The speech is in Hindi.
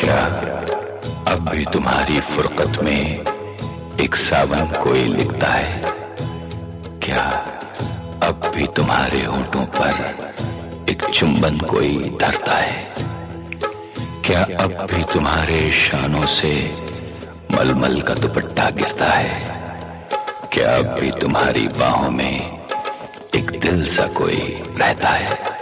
क्या अब भी तुम्हारी फुरकत में एक सावन कोई लिखता है? क्या अब भी तुम्हारे होठों पर एक चुंबन कोई धरता है? क्या अब भी तुम्हारे शानों से मलमल का दुपट्टा गिरता है? क्या अब भी तुम्हारी बाहों में एक दिल सा कोई रहता है?